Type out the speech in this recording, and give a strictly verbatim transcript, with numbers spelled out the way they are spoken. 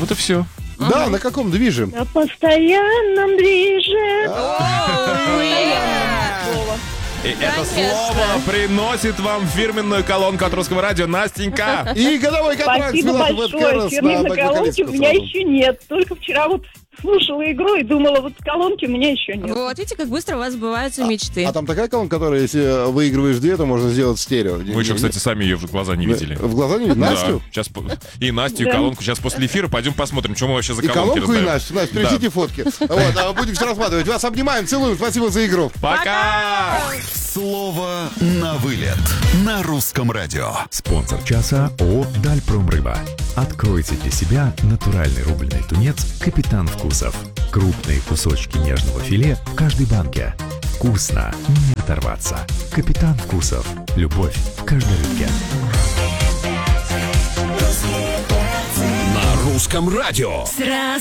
Вот и все. Да, на каком движе? На постоянном движе. И это слово приносит вам фирменную колонку от Русского радио. Настенька! И годовой контракт. Спасибо большое. Фирменной колонки у меня еще нет. Только вчера вот слушала игру и думала, вот колонки у меня еще нет. Вот, видите, как быстро у вас сбываются мечты. А там такая колонка, которая, если выигрываешь две, то можно сделать стерео. Вы еще, кстати, сами ее в глаза не видели. В глаза не видели? Настю? Да. Сейчас и Настю, и колонку. Сейчас после эфира пойдем посмотрим, что мы вообще за и колонки колонку, раздаем. и Настю. Настя, пришлите Да. фотки. Вот, а будем все рассматривать. Вас обнимаем, целуем. Спасибо за игру. Пока! Слово на вылет на Русском радио. Спонсор часа ООО «Дальпромрыба». Откройте для себя натуральный рубленый тунец «Капитан Вкусов». Крупные кусочки нежного филе в каждой банке. Вкусно, не оторваться. «Капитан Вкусов». Любовь в каждой рыбке. На Русском радио. Сразу